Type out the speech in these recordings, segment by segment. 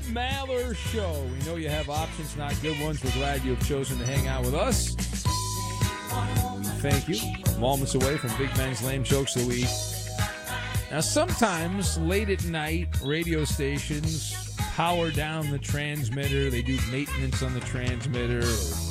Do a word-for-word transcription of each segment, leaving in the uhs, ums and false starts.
Maller Show. We know you have options, not good ones. We're glad you have chosen to hang out with us. We thank you. Moments away from Big Ben's Lame Jokes of the Week. Now, sometimes late at night, radio stations power down the transmitter. They do maintenance on the transmitter.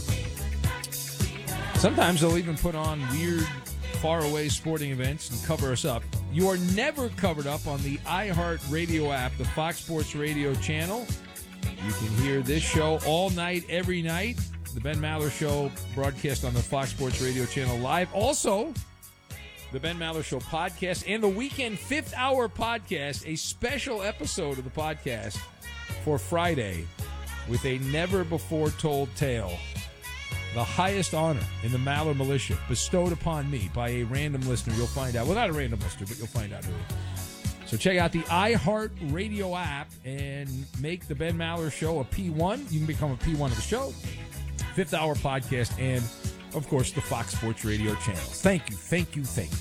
Sometimes they'll even put on weird, faraway sporting events and cover us up. You are never covered up on the iHeart Radio app, the Fox Sports Radio channel. You can hear this show all night, every night. The Ben Maller Show broadcast on the Fox Sports Radio channel live. Also, the Ben Maller Show podcast and the weekend fifth hour podcast, a special episode of the podcast for Friday with a never-before-told tale. The highest honor in the Maller Militia bestowed upon me by a random listener. You'll find out. Well, not a random listener, but you'll find out who. So check out the iHeart Radio app and make the Ben Maller Show a P one. You can become a P one of the show. Fifth Hour Podcast, and, of course, the Fox Sports Radio channels. Thank you, thank you, thank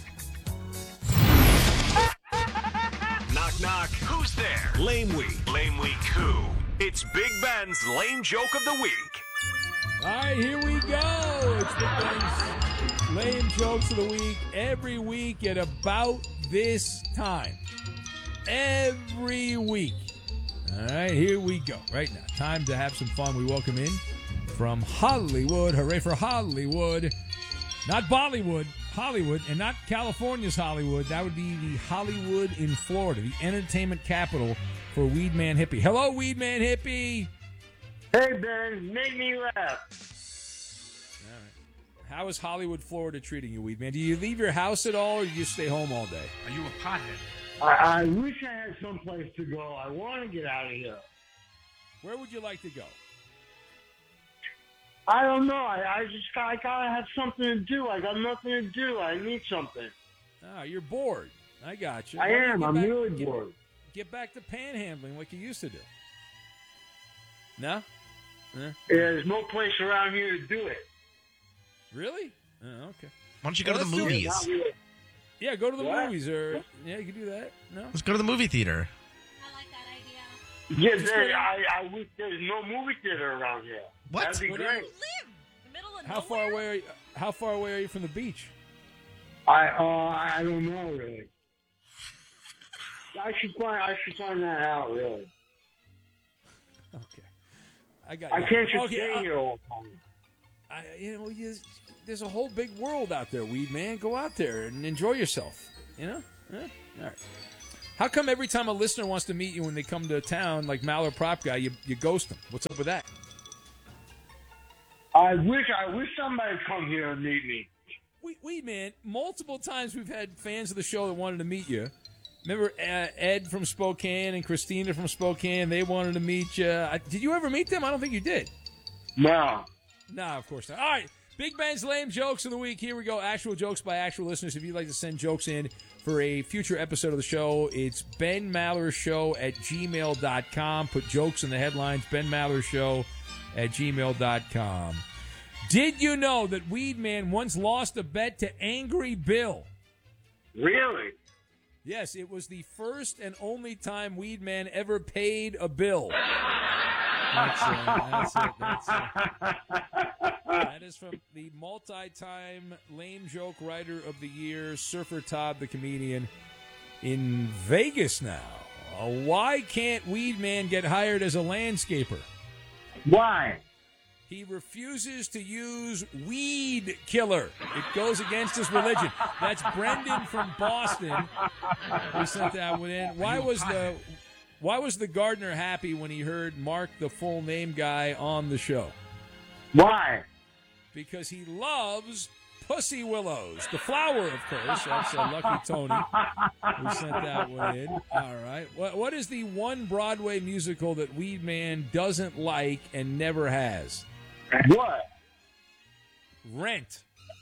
you. Knock, knock. Who's there? Lame Week. Lame Week who? It's Big Ben's Lame Joke of the Week. All right, here we go. It's Big Ben's Lame Jokes of the Week. Every week at about this time. Every week. All right, here we go. Right now, time to have some fun. We welcome in from Hollywood. Hooray for Hollywood. Not Bollywood, Hollywood, and not California's Hollywood. That would be the Hollywood in Florida, the entertainment capital for Weedman Hippie. Hello, Weedman Hippie. Hey, Ben, make me laugh. All right. How is Hollywood, Florida treating you, Weedman? Do you leave your house at all, or do you stay home all day? Are you a pothead? I, I wish I had someplace to go. I want to get out of here. Where would you like to go? I don't know. I, I just I gotta have something to do. I got nothing to do. I need something. Ah, you're bored. I got you. I Why am. you I'm back, really get, bored. Get back to panhandling like you used to do. No? Eh? Yeah, there's no place around here to do it. Really? Oh, okay. Why don't you go well, to the movies? Really. Yeah, go to the What? movies, or yeah, you can do that. No, let's go to the movie theater. I like that idea. Yeah, there, I, I wish there's no movie theater around here. What? That'd be What great. You live in the middle of How nowhere? far away? Are you, how far away are you from the beach? I uh, I don't know really. I should find I should find that out really. Okay, I got. I you. can't just okay, stay uh, here all the time. I, you know, you, there's a whole big world out there, Weed Man. Go out there and enjoy yourself. You know? Yeah? All right. How come every time a listener wants to meet you when they come to town, like Maller Prop Guy, you, you ghost them? What's up with that? I wish I wish somebody'd come here and meet me. We, Weed Man, multiple times we've had fans of the show that wanted to meet you. Remember uh, Ed from Spokane and Christina from Spokane? They wanted to meet you. I, did you ever meet them? I don't think you did. No. No, of course not. All right. Big Ben's Lame Jokes of the Week. Here we go. Actual jokes by actual listeners. If you'd like to send jokes in for a future episode of the show, it's Ben Maller Show at gmail dot com. Put jokes in the headlines. Ben Maller Show at gmail dot com. Did you know that Weed Man once lost a bet to Angry Bill? Really? Yes, it was the first and only time Weed Man ever paid a bill. That's, uh, that's it. That's it. That is from the multi-time lame joke writer of the year, Surfer Todd the comedian, in Vegas now. Uh, why can't Weed Man get hired as a landscaper? Why? He refuses to use weed killer. It goes against his religion. That's Brendan from Boston who sent that one in. Why was the why was the gardener happy when he heard Mark, the full name guy, on the show? Why? Because he loves pussy willows. The flower, of course. That's uh, Lucky Tony who sent that one in. All right. What, what is the one Broadway musical that Weed Man doesn't like and never has? What? Rent.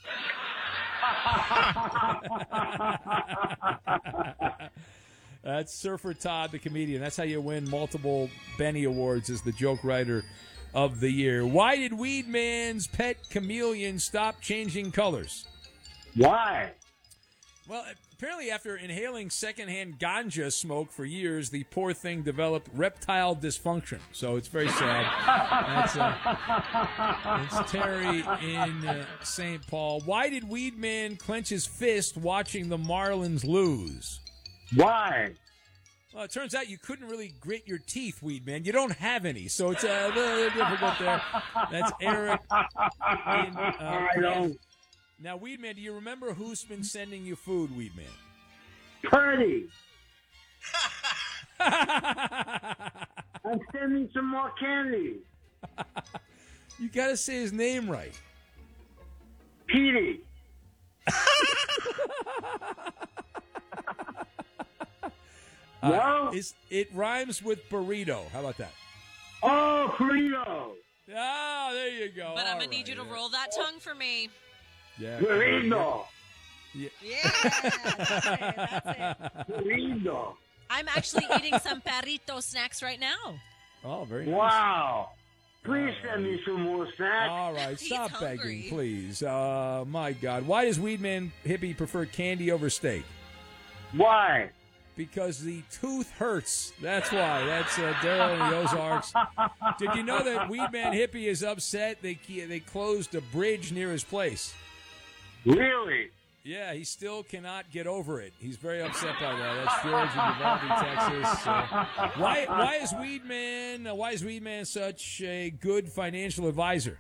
That's Surfer Todd, the comedian. That's how you win multiple Benny Awards as the joke writer of the year. Why did Weed Man's pet chameleon stop changing colors? Why? Well, apparently after inhaling secondhand ganja smoke for years, the poor thing developed reptile dysfunction. So it's very sad. That's, uh, it's Terry in uh, Saint Paul. Why did Weedman clench his fist watching the Marlins lose? Why? Well, it turns out you couldn't really grit your teeth, Weedman. You don't have any, so it's a little difficult there. That's Eric in uh, I don't. Now, Weedman, do you remember who's been sending you food, Weedman? Purdy. And send me some more candy. You got to say his name right. Petey. Uh, No? it's, it rhymes with burrito. How about that? Oh, burrito. Ah, there you go. But I'm All going to need right, you to yeah. roll that tongue for me. Yeah. Burrito. Yeah. Yeah, that's it. That's it. Burrito. I'm actually eating some perrito snacks right now. Oh, very nice. Wow. Please send me some more snacks. All right, He's stop hungry. begging, please. Uh, my God. Why does Weedman Hippie prefer candy over steak? Why? Because the tooth hurts. That's why. That's uh, Daryl in the Ozarks. Did you know that Weedman Hippie is upset? They they closed a bridge near his place. Really? Yeah, he still cannot get over it. He's very upset by that. That's George in Uvalde, Texas. Uh, why why is Weedman uh, why is Weedman such a good financial advisor?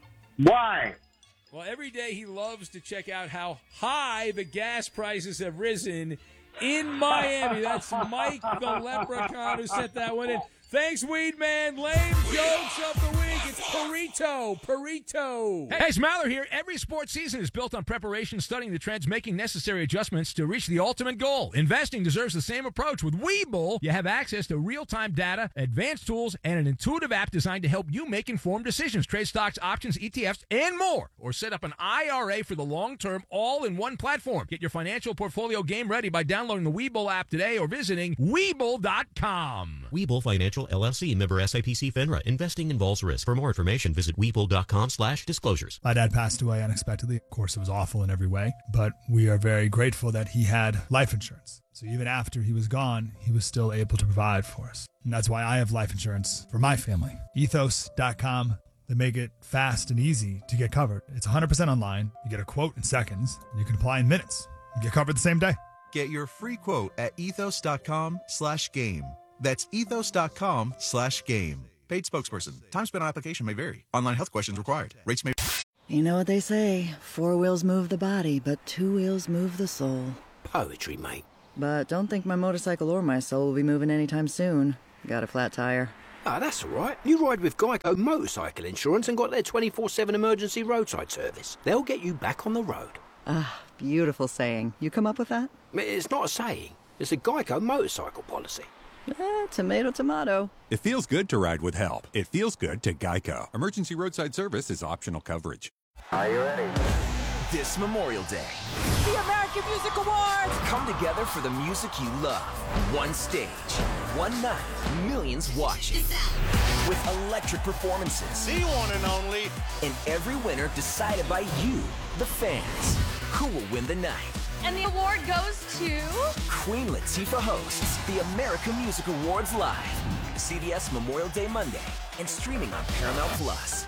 Why? Well, every day he loves to check out how high the gas prices have risen in Miami. That's Mike the Leprechaun who sent that one in. Thanks, Weedman. Lame jokes of the week. It's Perito. Perito. Hey, it's Maller here. Every sports season is built on preparation, studying the trends, making necessary adjustments to reach the ultimate goal. Investing deserves the same approach. With Webull, you have access to real-time data, advanced tools, and an intuitive app designed to help you make informed decisions. Trade stocks, options, E T Fs, and more. Or set up an I R A for the long term, all in one platform. Get your financial portfolio game ready by downloading the Webull app today or visiting Webull dot com. Webull Financial L L C, member S I P C FINRA. Investing involves risk. For more information, visit Webull dot com slash disclosures. My dad passed away unexpectedly. Of course, it was awful in every way, but we are very grateful that he had life insurance. So even after he was gone, he was still able to provide for us. And that's why I have life insurance for my family. Ethos dot com. They make it fast and easy to get covered. It's one hundred percent online. You get a quote in seconds, and you can apply in minutes. You get covered the same day. Get your free quote at ethos dot com slash game. That's ethos dot com slash game. Paid spokesperson. Time spent on application may vary. Online health questions required. Rates may... You know what they say, four wheels move the body, but two wheels move the soul. Poetry, mate. But don't think my motorcycle or my soul will be moving anytime soon. Got a flat tire. Ah, that's all right. You ride with Geico Motorcycle Insurance and got their twenty-four seven emergency roadside service. They'll get you back on the road. Ah, beautiful saying. You come up with that? It's not a saying. It's a Geico motorcycle policy. Eh, tomato, tomato. It feels good to ride with help. It feels good to Geico. Emergency roadside service is optional coverage. Are you ready? This Memorial Day, The American Music Awards! come together for the music you love. One stage, one night, millions watching. With electric performances. The one and only. And every winner decided by you, the fans. Who will win the night? And the award goes to... Queen Latifah hosts the American Music Awards live. C B S Memorial Day Monday and streaming on Paramount Plus.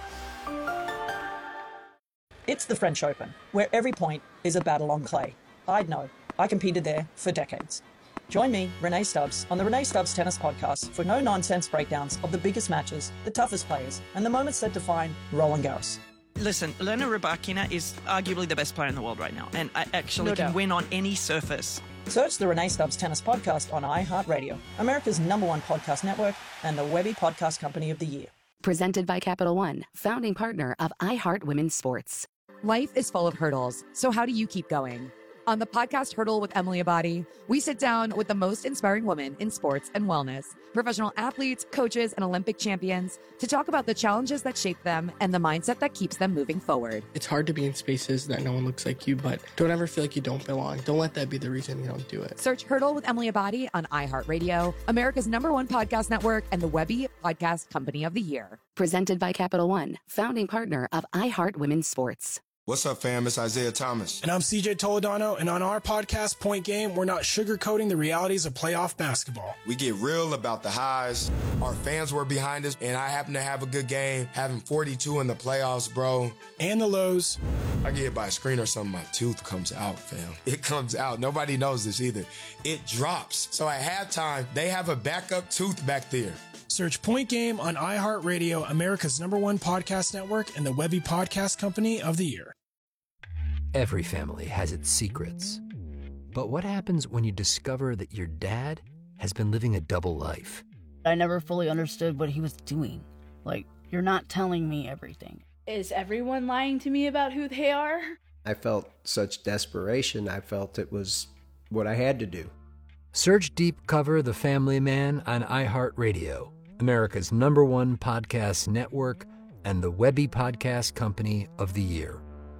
It's the French Open, where every point is a battle on clay. I'd know. I competed there for decades. Join me, Renee Stubbs, on the Renee Stubbs Tennis Podcast for no-nonsense breakdowns of the biggest matches, the toughest players, and the moments that define Roland Garros. Listen, Elena Rybakina is arguably the best player in the world right now, and I actually No can doubt. win on any surface. Search the Renee Stubbs Tennis Podcast on iHeartRadio, America's number one podcast network and the Webby Podcast Company of the Year. Presented by Capital One, founding partner of iHeart Women's Sports. Life is full of hurdles, so how do you keep going? On the podcast Hurdle with Emily Abadi, we sit down with the most inspiring women in sports and wellness, professional athletes, coaches, and Olympic champions to talk about the challenges that shape them and the mindset that keeps them moving forward. It's hard to be in spaces that no one looks like you, but don't ever feel like you don't belong. Don't let that be the reason you don't do it. Search Hurdle with Emily Abadi on iHeartRadio, America's number one podcast network, and the Webby Podcast Company of the Year. Presented by Capital One, founding partner of iHeart Women's Sports. What's up, fam? It's Isaiah Thomas. And I'm C J Toledano, and on our podcast, Point Game, we're not sugarcoating the realities of playoff basketball. We get real about the highs. Our fans were behind us, and I happen to have a good game, having forty-two in the playoffs, bro. And the lows. I get hit by a screen or something, my tooth comes out, fam. It comes out. Nobody knows this either. It drops. So at halftime, they have a backup tooth back there. Search Point Game on iHeartRadio, America's number one podcast network, and the Webby Podcast Company of the Year. Every family has its secrets. But what happens when you discover that your dad has been living a double life? I never fully understood what he was doing. Like, you're not telling me everything. Is everyone lying to me about who they are? I felt such desperation. I felt it was what I had to do. Search Deep Cover The Family Man on iHeartRadio, America's number one podcast network, and the Webby Podcast Company of the Year.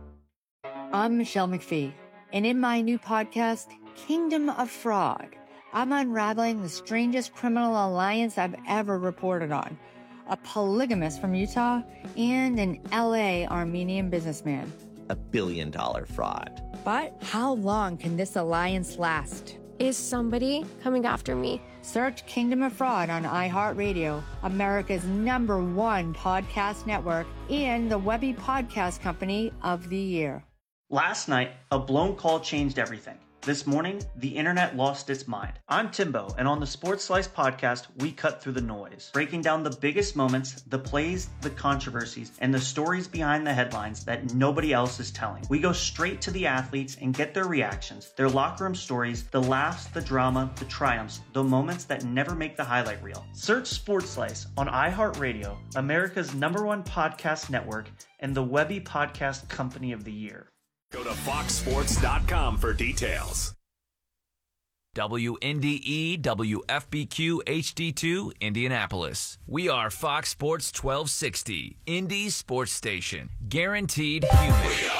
I'm Michelle McPhee, and in my new podcast, Kingdom of Fraud, I'm unraveling the strangest criminal alliance I've ever reported on. A polygamist from Utah and an L A Armenian businessman. A billion dollar fraud. But how long can this alliance last? Is somebody coming after me? Search Kingdom of Fraud on iHeartRadio, America's number one podcast network, and the Webby Podcast Company of the Year. Last night, a blown call changed everything. This morning, the internet lost its mind. I'm Timbo, and on the Sports Slice podcast, we cut through the noise, breaking down the biggest moments, the plays, the controversies, and the stories behind the headlines that nobody else is telling. We go straight to the athletes and get their reactions, their locker room stories, the laughs, the drama, the triumphs, the moments that never make the highlight reel. Search Sports Slice on iHeartRadio, America's number one podcast network, and the Webby Podcast Company of the Year. Go to fox sports dot com for details. W N D E W F B Q H D two, Indianapolis. We are Fox Sports twelve sixty, Indy's sports station. Guaranteed human.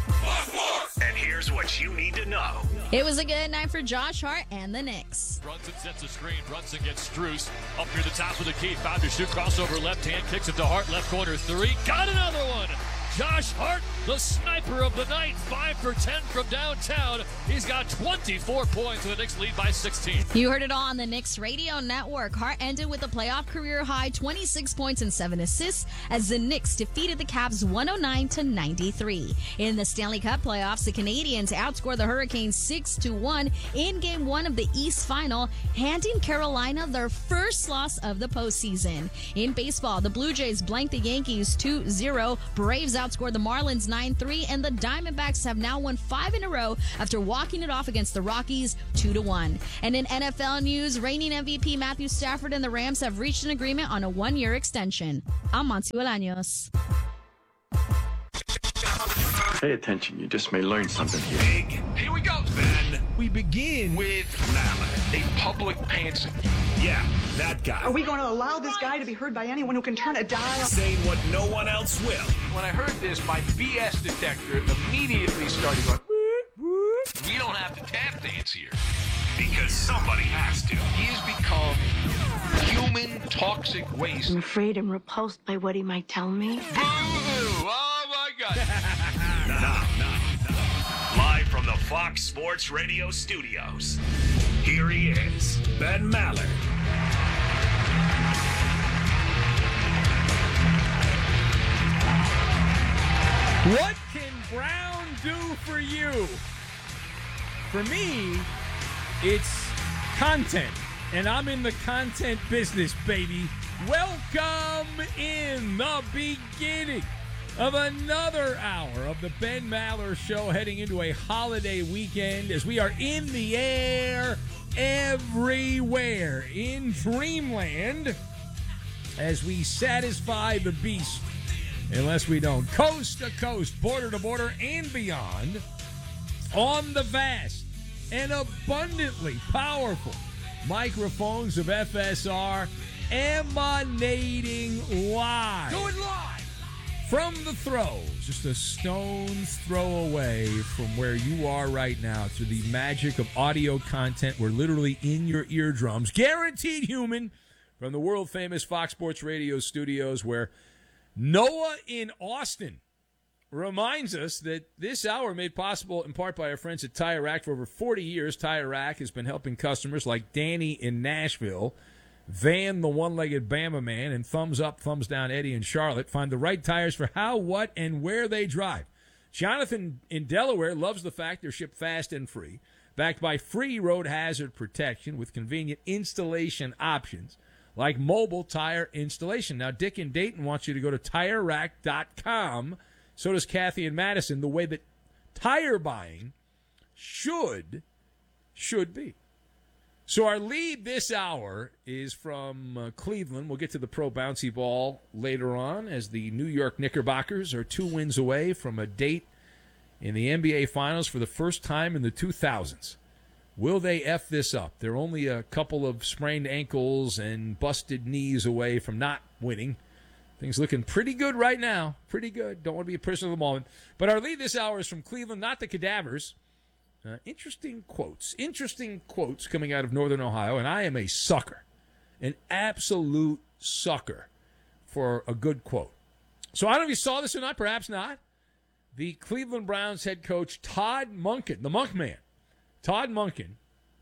And here's what you need to know. It was a good night for Josh Hart and the Knicks. Brunson sets a screen. Brunson gets Strus up near the top of the key. Found to shoot. Crossover left hand. Kicks it to Hart. Left corner three. Got another one. Josh Hart, the sniper of the night, five for ten from downtown. He's got twenty-four points, and the Knicks lead by sixteen. You heard it all on the Knicks radio network. Hart ended with a playoff career high twenty-six points and seven assists as the Knicks defeated the Cavs one oh nine to ninety-three. In the Stanley Cup playoffs, the Canadiens outscored the Hurricanes six to one in Game one of the East Final, handing Carolina their first loss of the postseason. In baseball, the Blue Jays blanked the Yankees two zero. Braves outscored the Marlins nine three, and the Diamondbacks have now won five in a row after walking it off against the Rockies two to one. And in N F L news, reigning M V P Matthew Stafford and the Rams have reached an agreement on a one-year extension. I'm Monty Bolaños. Pay attention, you just may learn something here. Big. Here we go, Ben. We begin with Mallett, a public pantser. Yeah, that guy. Are we going to allow this guy to be heard by anyone who can turn a dial? Saying what no one else will. When I heard this, my B S detector immediately started going, we don't have to tap dance here. Because somebody has to. He has become human toxic waste. I'm afraid I'm repulsed by what he might tell me. Boo! Oh, my God. no, no, no. Live from the Fox Sports Radio studios, here he is, Ben Maller. What can Brown do for you? For me, it's content, and I'm in the content business, baby. Welcome in the beginning of another hour of the Ben Maller Show, heading into a holiday weekend as we are in the air everywhere in Dreamland as we satisfy the beast, unless we don't, coast to coast, border to border, and beyond, on the vast and abundantly powerful microphones of F S R, emanating live. Going live from the throws, just a stone's throw away from where you are right now, through the magic of audio content. We're literally in your eardrums. Guaranteed human from the world-famous Fox Sports Radio studios, where Noah in Austin reminds us that this hour made possible in part by our friends at Tire Rack. For over forty years, Tire Rack has been helping customers like Danny in Nashville, Van the one-legged Bama man, and Thumbs Up, Thumbs Down Eddie in Charlotte find the right tires for how, what, and where they drive. Jonathan in Delaware loves the fact they're shipped fast and free, backed by free road hazard protection with convenient installation options like mobile tire installation. Now, Dick in Dayton wants you to go to Tire Rack dot com. So does Kathy in Madison, the way that tire buying should, should be. So our lead this hour is from uh, Cleveland. We'll get to the pro bouncy ball later on as the New York Knickerbockers are two wins away from a date in the N B A Finals for the first time in the two thousands. Will they F this up? They're only a couple of sprained ankles and busted knees away from not winning. Things looking pretty good right now. Pretty good. Don't want to be a prisoner of the moment. But our lead this hour is from Cleveland, not the Cadavers. Uh, interesting quotes. Interesting quotes coming out of Northern Ohio, and I am a sucker, an absolute sucker for a good quote. So I don't know if you saw this or not, perhaps not. The Cleveland Browns head coach Todd Monken, the Monk Man, Todd Monken,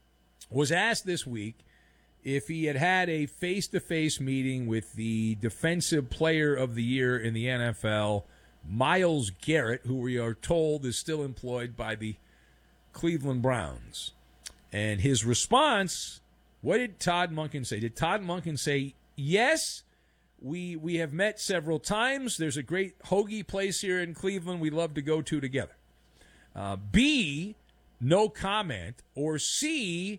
was asked this week if he had had a face-to-face meeting with the Defensive Player of the Year in the N F L, Myles Garrett, who we are told is still employed by the Cleveland Browns. And his response, what did Todd Monken say? Did Todd Monken say, yes, we we have met several times. There's a great hoagie place here in Cleveland we love to go to together. Uh, B, no comment. Or C,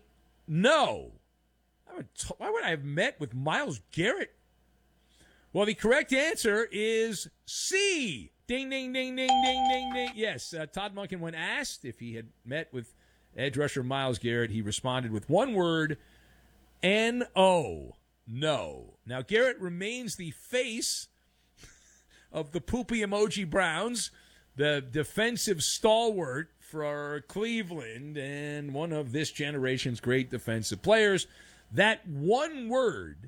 no. I would t- why would I have met with Myles Garrett? Well, the correct answer is C. Ding, ding, ding, ding, ding, ding, ding. Yes, uh, Todd Monken, when asked if he had met with edge rusher Myles Garrett, he responded with one word, N O. No. Now, Garrett remains the face of the poopy emoji Browns, the defensive stalwart for Cleveland, and one of this generation's great defensive players. That one word,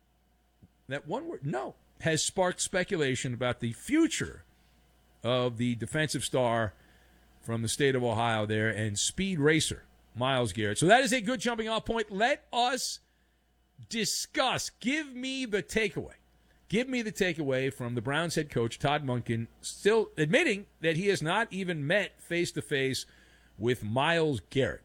that one word, no, has sparked speculation about the future of the defensive star from the state of Ohio there and speed racer, Myles Garrett. So that is a good jumping off point. Let us discuss. Give me the takeaway. Give me the takeaway from the Browns head coach, Todd Monken, still admitting that he has not even met face-to-face with Myles Garrett.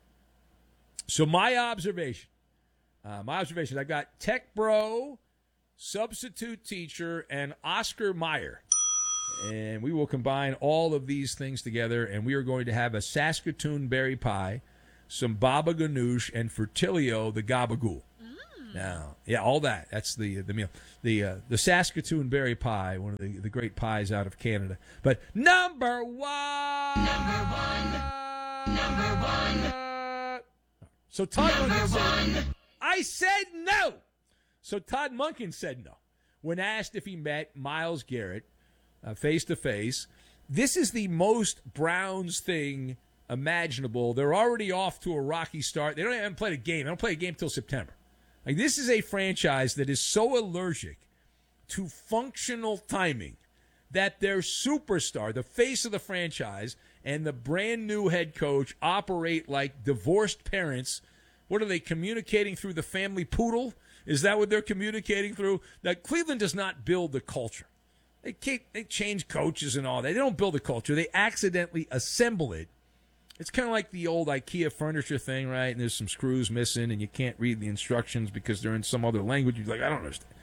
So my observation, uh, my observation, I've got Tech Bro, substitute teacher, and Oscar Mayer. And we will combine all of these things together, and we are going to have a Saskatoon berry pie, some baba ganoush, and Fertilio the gabagool. Mm. Now, yeah, all that. That's the the meal. The uh, the Saskatoon berry pie, one of the, the great pies out of Canada. But number one, number one, number one. So Todd Monken said, I said no. So Todd Monken said no when asked if he met Myles Garrett Uh, face-to-face. This is the most Browns thing imaginable. They're already off to a rocky start. They don't even play a game. They don't play a game until September. Like, this is a franchise that is so allergic to functional timing that their superstar, the face of the franchise, and the brand-new head coach operate like divorced parents. What are they communicating through the family poodle? Is that what they're communicating through? Now, Cleveland does not build the culture. They keep, they change coaches and all that. They don't build a culture. They accidentally assemble it. It's kind of like the old IKEA furniture thing, right? And there's some screws missing, and you can't read the instructions because they're in some other language. You're like, I don't understand.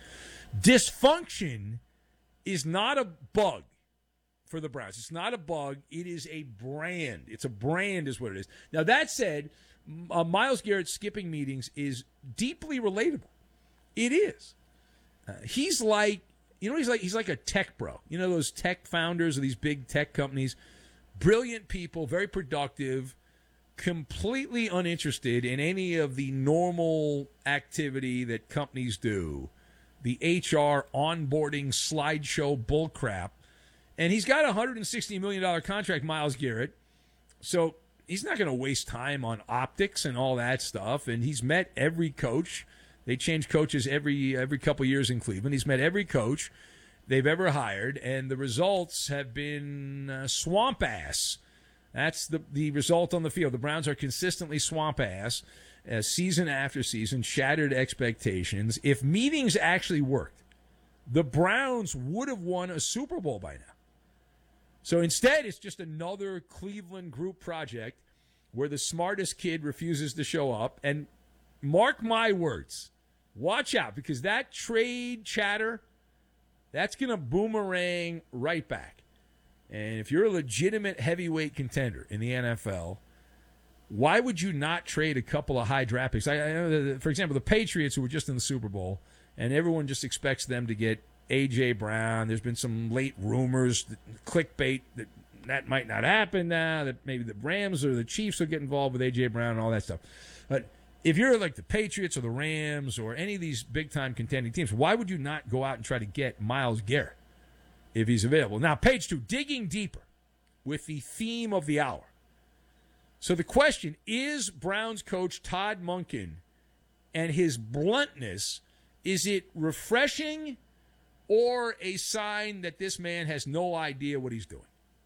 Dysfunction is not a bug for the Browns. It's not a bug. It is a brand. It's a brand is what it is. Now, that said, uh, Myles Garrett skipping meetings is deeply relatable. It is. Uh, he's like, You know, he's like he's like a tech bro. You know, those tech founders of these big tech companies, brilliant people, very productive, completely uninterested in any of the normal activity that companies do, the H R onboarding slideshow bullcrap. And he's got a one hundred sixty million dollars contract, Myles Garrett, so he's not going to waste time on optics and all that stuff. And he's met every coach. They change coaches every every couple years in Cleveland. He's met every coach, they've ever hired, and the results have been uh, swamp ass. That's the, the result on the field. The Browns are consistently swamp ass, uh, season after season, shattered expectations. If meetings actually worked, the Browns would have won a Super Bowl by now. So instead, it's just another Cleveland group project where the smartest kid refuses to show up. And mark my words, watch out, because that trade chatter, that's going to boomerang right back. And if you're a legitimate heavyweight contender in the N F L, why would you not trade a couple of high draft picks? I, I know that, for example, the Patriots, who were just in the Super Bowl, and everyone just expects them to get A J. Brown. There's been some late rumors, that, clickbait, that that might not happen now, that maybe the Rams or the Chiefs will get involved with A J. Brown and all that stuff. But if you're like the Patriots or the Rams or any of these big-time contending teams, why would you not go out and try to get Myles Garrett if he's available? Now, page two, digging deeper with the theme of the hour. So the question, is Browns coach Todd Monken and his bluntness, is it refreshing or a sign that this man has no idea what he's doing?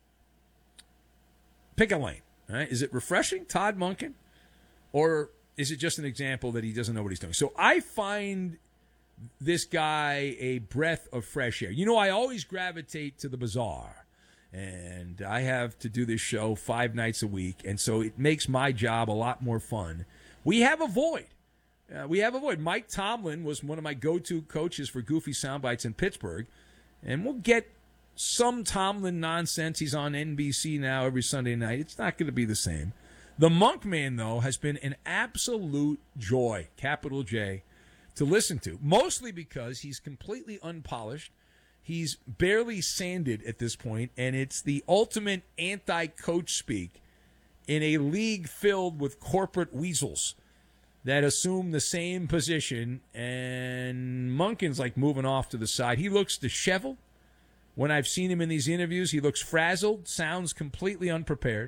Pick a lane. All right? Is it refreshing, Todd Monken, or is it just an example that he doesn't know what he's doing? So I find this guy a breath of fresh air. You know, I always gravitate to the bizarre, and I have to do this show five nights a week, and so it makes my job a lot more fun. We have a void. Uh, we have a void. Mike Tomlin was one of my go-to coaches for Goofy Soundbites in Pittsburgh, and we'll get some Tomlin nonsense. He's on N B C now every Sunday night. It's not going to be the same. The Monk Man, though, has been an absolute joy, capital J, to listen to, mostly because he's completely unpolished. He's barely sanded at this point, and it's the ultimate anti-coach speak in a league filled with corporate weasels that assume the same position, and Monken's like moving off to the side. He looks disheveled. When I've seen him in these interviews, he looks frazzled, sounds completely unprepared.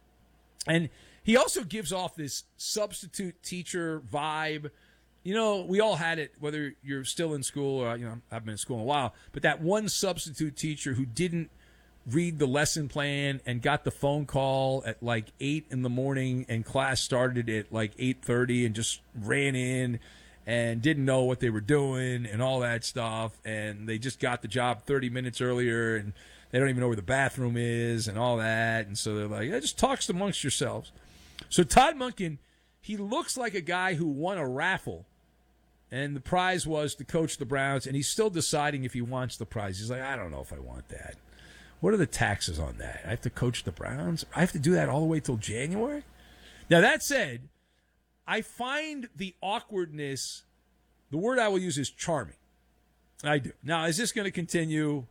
And he also gives off this substitute teacher vibe. You know, we all had it, whether you're still in school or, you know, I've been in school a while, but that one substitute teacher who didn't read the lesson plan and got the phone call at like eight in the morning and class started at like eight thirty and just ran in and didn't know what they were doing and all that stuff, and they just got the job thirty minutes earlier and they don't even know where the bathroom is and all that, and so they're like, yeah, just talk amongst yourselves. So Todd Monken, he looks like a guy who won a raffle, and the prize was to coach the Browns, and he's still deciding if he wants the prize. He's like, I don't know if I want that. What are the taxes on that? I have to coach the Browns? I have to do that all the way till January? Now, that said, I find the awkwardness, the word I will use is charming. I do. Now, is this going to continue?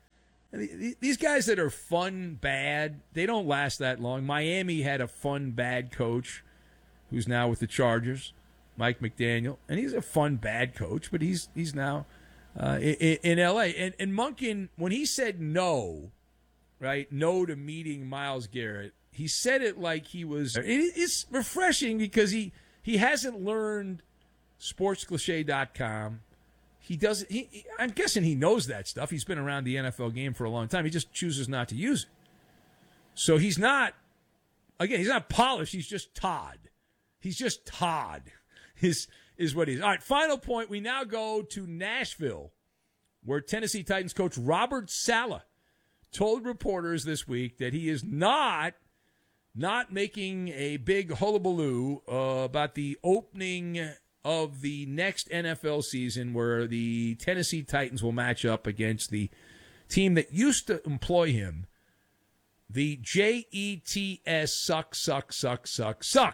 These guys that are fun, bad, they don't last that long. Miami had a fun, bad coach who's now with the Chargers, Mike McDaniel, and he's a fun, bad coach, but he's he's now uh, in, in L A. And, and Monken, when he said no, right, no to meeting Myles Garrett, he said it like he was. It, it's refreshing because he, he hasn't learned sports cliche dot com. He doesn't. He, he, I'm guessing he knows that stuff. He's been around the N F L game for a long time. He just chooses not to use it. So he's not. Again, he's not polished. He's just Todd. He's just Todd. Is is what he is. All right. Final point. We now go to Nashville, where Tennessee Titans coach Robert Saleh told reporters this week that he is not not making a big hullabaloo uh, about the opening of the next N F L season, where the Tennessee Titans will match up against the team that used to employ him, the J E T S suck, suck, suck, suck, suck.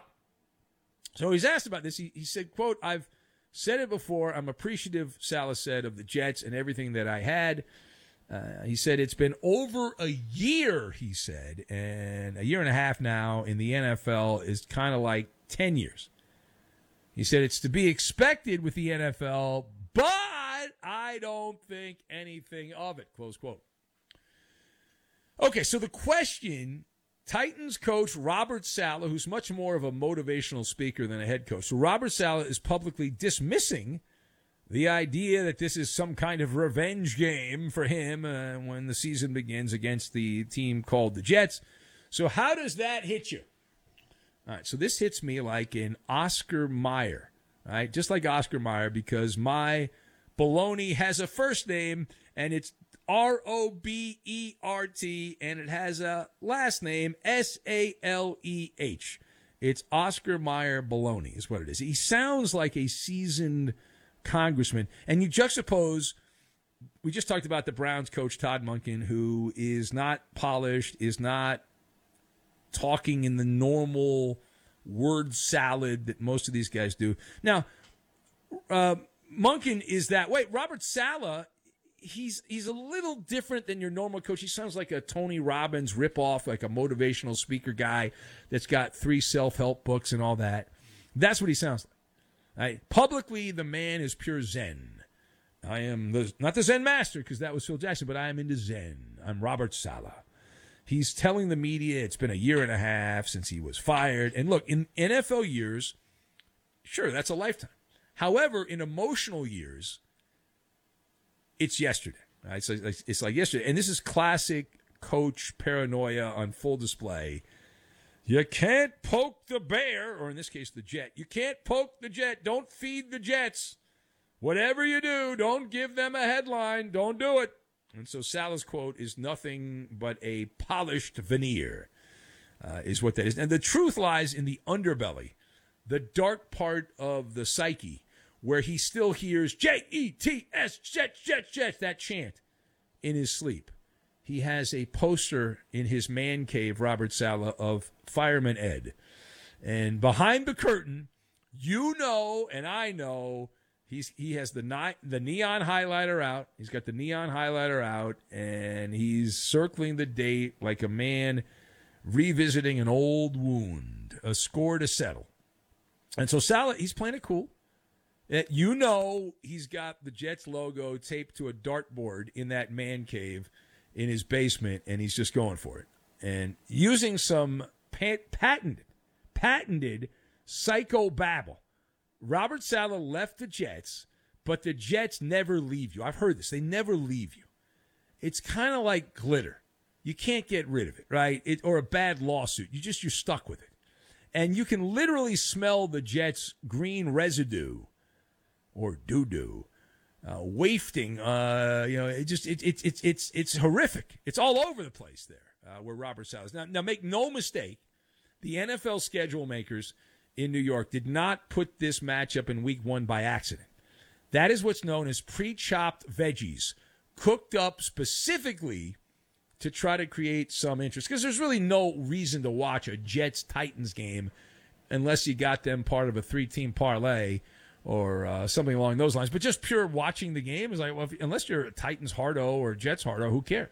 So he's asked about this. He, he said, quote, I've said it before. I'm appreciative, Saleh said, of the Jets and everything that I had. Uh, he said it's been over a year, he said, and a year and a half now in the N F L is kind of like ten years. He said it's to be expected with the N F L, but I don't think anything of it, close quote. Okay, so the question, Titans coach Robert Saleh, who's much more of a motivational speaker than a head coach. So Robert Saleh is publicly dismissing the idea that this is some kind of revenge game for him uh, when the season begins against the team called the Jets. So how does that hit you? All right, so this hits me like an Oscar Mayer, right? Just like Oscar Mayer, because my baloney has a first name, and it's R O B E R T, and it has a last name, S A L E H. It's Oscar Mayer Baloney is what it is. He sounds like a seasoned congressman. And you juxtapose, we just talked about the Browns coach, Todd Monken, who is not polished, is not talking in the normal word salad that most of these guys do. Now, uh, Monken is that way. Robert Saleh, he's he's a little different than your normal coach. He sounds like a Tony Robbins ripoff, like a motivational speaker guy that's got three self-help books and all that. That's what he sounds like. Right? Publicly, the man is pure Zen. I am the, not the Zen master, because that was Phil Jackson, but I am into Zen. I'm Robert Saleh. He's telling the media it's been a year and a half since he was fired. And look, in N F L years, sure, that's a lifetime. However, in emotional years, it's yesterday. Right? So it's, it's like yesterday. And this is classic coach paranoia on full display. You can't poke the bear, or in this case, the jet. You can't poke the jet. Don't feed the Jets. Whatever you do, don't give them a headline. Don't do it. And so Saleh's quote is nothing but a polished veneer, uh, is what that is. And the truth lies in the underbelly, the dark part of the psyche, where he still hears J E T S, Jets, Jets, Jets, that chant in his sleep. He has a poster in his man cave, Robert Saleh, of Fireman Ed. And behind the curtain, you know and I know, he's he has the ni- the neon highlighter out. He's got the neon highlighter out, and he's circling the date like a man revisiting an old wound, a score to settle. And so Saleh, he's playing it cool. You know he's got the Jets logo taped to a dartboard in that man cave in his basement, and he's just going for it. And using some pat- patented, patented psychobabble. Robert Saleh left the Jets, but the Jets never leave you. I've heard this. They never leave you. It's kind of like glitter. You can't get rid of it, right? It, or a bad lawsuit. You just, you're stuck with it. And you can literally smell the Jets' green residue or doo-doo uh, wafting. Uh, you know, it just it, it, it, it's it's horrific. It's all over the place there uh, where Robert Saleh is. Now, now, make no mistake, the N F L schedule makers in New York did not put this matchup in week one by accident. That is what's known as pre-chopped veggies, cooked up specifically to try to create some interest. Because there's really no reason to watch a Jets-Titans game unless you got them part of a three-team parlay or uh, something along those lines. But just pure watching the game is like, well, if, unless you're a Titans hardo or Jets hardo, who cares?